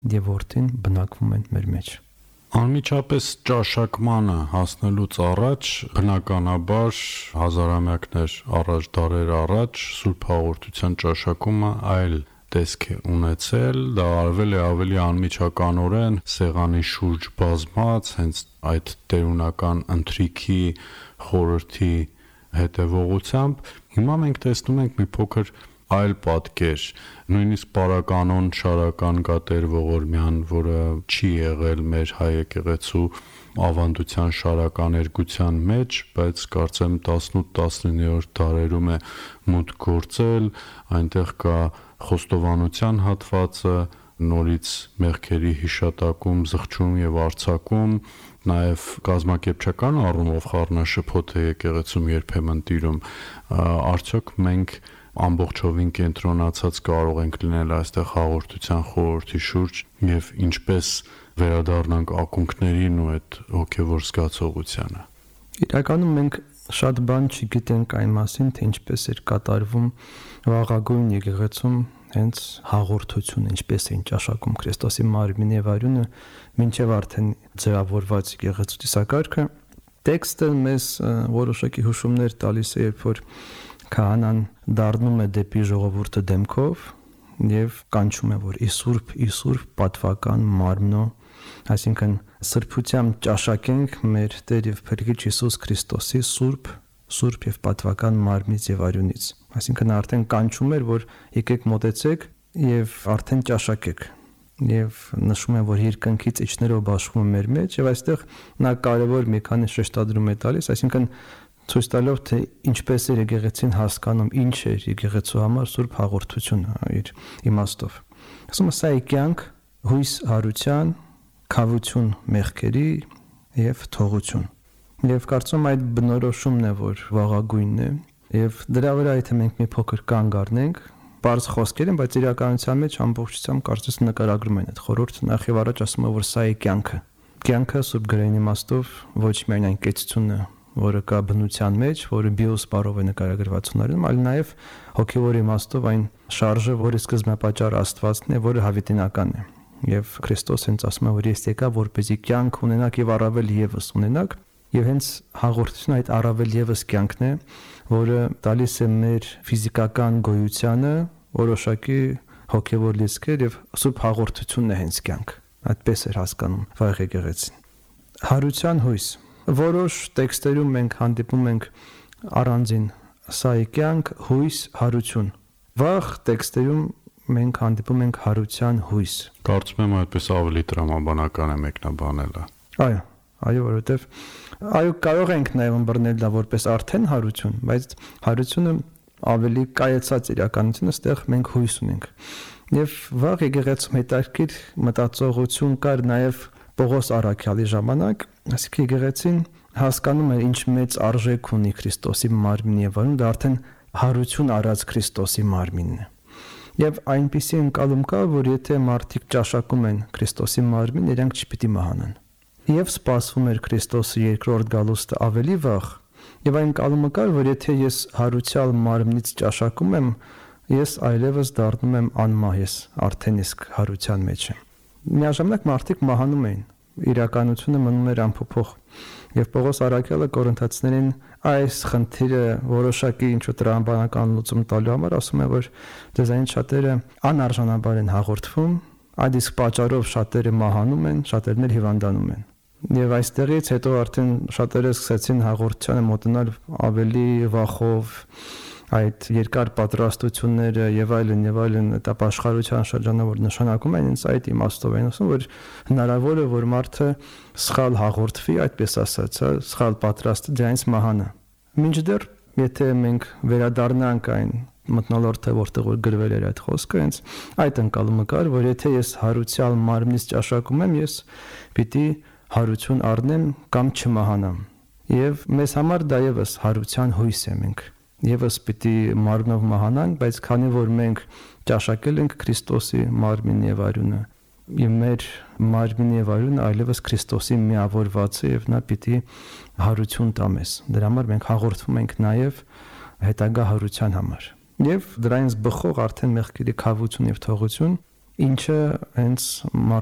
եւ որդին բնակվում են մեր մեջ։ Անմիջապես ճաշակմանը հասնելուց առաջ բնականաբար հազարամյակներ առաջ, դարեր առաջ Սուրբ Հաղորդության ճաշակումը այլ տեսք է ունեցել, դա արվել է ավելի անմիջականորեն սեղանի շուրջ բազմած, հենց այդ տերունական ընթրիքի խորհրդի հետևողությամբ։ Հիմա մենք տեսնում ենք մի փոքր այլ պատկեր, նույնիսկ պարականոն շարական կա Տեր Ողորմյան, որը չի եղել մեր հայ եկեղեցու ավանդության շարական երգության մեջ, բայց կարծեմ 18-19-րդ դարերում է մուտք գործել, այնտեղ կա խոստովանության հատվածը, նորից մեղքերի հիշատակում, զղջում եւ արձակում, նաեւ կազմակերպչական առումով խառնաշփոթ է եկեղեցում երբեմն տիրում, արդյոք մենք ամբողջովին կենտրոնացած կարող ենք լինել այստեղ հաղորդության խորհրդի շուրջ եւ ինչպես վերադառնանք ակունքներին ու այդ հոգեվոր զգացողությանը։ Իրականում մենք շատ բան չգիտենք այն մասին, թե ինչպես էր կատարվում վաղագույն եկեղեցում հենց հաղորդությունը, ինչպես էին ճաշակում Քրիստոսի մարմինի եւ արյունը, մինչեւ արդեն ձևավորված եկեղեցու տեսակարգը։ Տեքստը մեզ որոշակի հուշումներ տալիս է, երբ որ քահանան դառնում է դեպի ժողովուրդը դեմքով եւ կանչում է, որ Իսուրբ պատվական մարմնո, այսինքն սրբությամբ ճաշակենք մեր Տեր եւ Փրկիչ Հիսուս Քրիստոսի սուրբ եւ պատվական մարմնից եւ արյունից։ Այսինքն արդեն կանչում էր, որ եկեք մոտեցեք եւ արդեն ճաշակեք։ Եվ նշում է, որ երկնքից իջներով բաշխում է մեր մեջ եւ այստեղ նա կարևոր մի քանի շեշտադրում է տալիս, այսինքն ցույց տալով, թե ինչպես է եկեղեցին հասկանում, ինչ է եկեղեցու համար Սուրբ Հաղորդությունը իր իմաստով։ Ասում է, սա է կյանք, հույս հարության, քավություն մեղքերի եւ թողություն։ Եվ կարծում այդ բնորոշումն է, որ վաղագույնն է, եւ դրա վրա եթե մենք մի փոքր կանգ առնենք, բարձ խոսքեր են, բայց իրականության մեջ ամբողջությամբ կարծես նկարագրում են այդ խորհուրդը, նախ եւ առաջ ասում է, որ սա է կյանքը։ Կյանքը Սուրբ գրային իմաստով ոչ միայն այն կեցությունը, որը կա բնության մեջ, որը բիոս բառով է նկարագրված հունարենում, այլ նաև հոգևոր իմաստով այն շարժը, որի սկզբնապատճառը Աստվածն է, որը հավիտենական է։ Եվ Քրիստոս հենց ասում է, որ ես եկա, որպեսզի կյանք ունենաք եւ առավել եւս ունենաք, եւ հենց հաղորդությունը այդ առավել եւս կյանքն է, որը տալիս է մեր ֆիզիկական գոյությանը որոշակի հոգևոր լիցքեր եւ Սուրբ Հաղորդությունն է հենց կյանք։ Այդպես էր հասկանում վաղ եկեղեցին։ Հարության հույս։ Որոշ տեքստերում մենք հանդիպում ենք առանձին սա է կյանք, հույս, հարություն։ Վաղ տեքստերում մենք հանդիպում ենք հարության հույս։ Կարծում եմ այդպես ավելի տրամաբանական է մեկնաբանելը։ Այո, որովհետև կարող ենք նաև ըմբռնել դա որպես արդեն հարություն, բայց հարությունը ավելի կայացած իրականություն, այստեղ մենք հույս ունենք։ Եվ վաղ եկեղեցում հետաքրքիր մտածողություն կար նաև Պողոս առաքյալի ժամանակ, այսինքն եկեղեցին հասկանում էր ինչ մեծ արժեք ունի Քրիստոսի մարմինը եւ արյունը, դա արդեն հարություն արած Քրիստոսի մարմինն է։ Եվ այնպիսի ընկալում կա, որ եթե մարդիկ ճաշակում են Քրիստոսի մարմին, իրենք չպիտի մահանան։ Եվ սպասվում էր Քրիստոսի երկրորդ գալուստը ավելի վաղ, եւ այն կալումը կար, որ եթե ես հարուցյալ մարմնից ճաշակում եմ, ես այլևս դառնում եմ անմահ, ես արդեն իսկ հարության մեջ եմ։ Միաժամանակ մարդիկ մահանում էին, իրականությունը մնում էր անփոփոխ։ Եվ Պողոս առաքյալը Կորինթացիներին այս խնդիրը որոշակի ինչ-որ տրամաբանական լուծում տալու համար ասում է, որ դեզային շատերը անարժանաբար են հաղորդվում, այդ իսկ պատճառով շատերը մահանում են, շատերն էլ հիվանդանում են։ Եվ այստեղից հետո արդեն շատերը սկսեցին հաղորդությանը մոտենալ ավելի վախով, այդ երկար պատրաստությունները եւ այլն այդ ապաշխարության շրջանը որ նշանակում են ինձ այդ իմաստով են ասում, որ հնարավոր է որ մարդը սխալ հաղորդվի, այդպես ասած, սխալ պատրաստը դրանից մահանա։ Մինչդեռ եթե մենք վերադառնանք այն մթնոլորտը, որտեղ որ գրվել էր այդ խոսքը, հենց այդ ընկալումը կար, որ եթե ես հարուցյալ մարմնից ճաշակում եմ, ես պիտի հարություն առնեմ կամ չմահանամ։ Եվ մեզ համար դա եւս հարության հույս է, մենք եւս պիտի մարմնով մահանանք, բայց քանի որ մենք ճաշակել ենք Քրիստոսի մարմինն եւ արյունը, եւ մեր մարմինը եւ արյունը այլևս Քրիստոսի միավորված է եւ նա պիտի հարություն տա մեզ։ Դրա համար մենք հաղորդվում ենք նաեւ հետագա հարության համար։ Եվ դրանից բխող արդեն մեղքերի քավություն եւ թողություն, ինչը հենց